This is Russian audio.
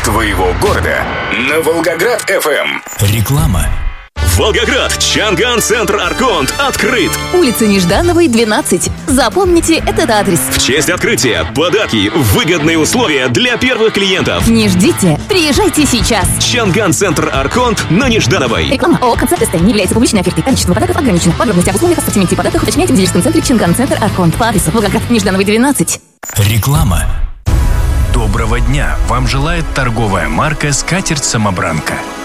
твоего города на Волгоград-ФМ. Реклама. Волгоград, Чанган-центр Арконт открыт. Улица Неждановой, 12. Запомните этот адрес. В честь открытия подарки, выгодные условия для первых клиентов. Не ждите, приезжайте сейчас. Чанган-центр Арконт на Неждановой. Реклама ООО «Концерт СТ» не является публичной офертой. Количество подарков ограничено. Подробности об условиях, ассортименте подарков уточняйте в дилерском центре Чанган-центр Арконт по адресу Волгоград, Неждановой, 12. Реклама. Доброго дня! Вам желает торговая марка «Скатерть-самобранка».